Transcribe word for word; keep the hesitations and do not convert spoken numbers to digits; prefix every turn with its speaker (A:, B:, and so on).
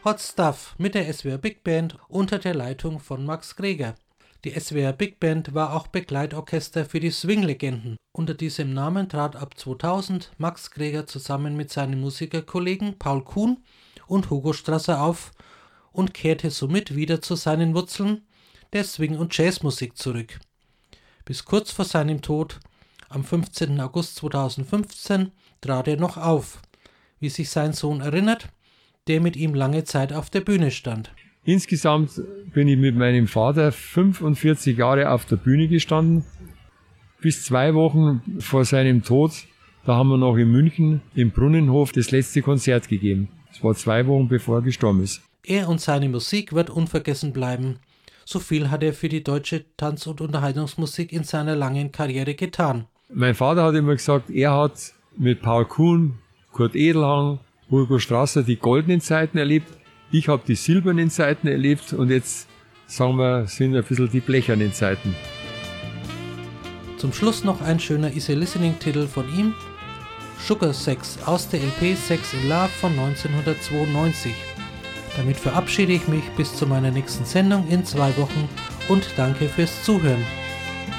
A: Hot Stuff mit der S W R Big Band unter der Leitung von Max Greger. Die S W R Big Band war auch Begleitorchester für die Swing-Legenden. Unter diesem Namen trat ab zweitausend Max Greger zusammen mit seinen Musikerkollegen Paul Kuhn und Hugo Strasser auf und kehrte somit wieder zu seinen Wurzeln der Swing- und Jazzmusik zurück. Bis kurz vor seinem Tod, am fünfzehnten August zweitausendfünfzehn, trat er noch auf, wie sich sein Sohn erinnert, der mit ihm lange Zeit auf der Bühne stand.
B: Insgesamt bin ich mit meinem Vater fünfundvierzig Jahre auf der Bühne gestanden. Bis zwei Wochen vor seinem Tod, da haben wir noch in München im Brunnenhof das letzte Konzert gegeben. Das war zwei Wochen bevor er gestorben ist.
A: Er und seine Musik wird unvergessen bleiben. So viel hat er für die deutsche Tanz- und Unterhaltungsmusik in seiner langen Karriere getan.
B: Mein Vater hat immer gesagt, er hat mit Paul Kuhn, Kurt Edelhang, Hugo Strasser die goldenen Zeiten erlebt. Ich habe die silbernen Zeiten erlebt und jetzt, sagen wir, sind ein bisschen die blechernen Zeiten.
A: Zum Schluss noch ein schöner Easy Listening Titel von ihm, Sugar Sex aus der L P Sex in Love von neunzehnhundertzweiundneunzig. Damit verabschiede ich mich bis zu meiner nächsten Sendung in zwei Wochen und danke fürs Zuhören.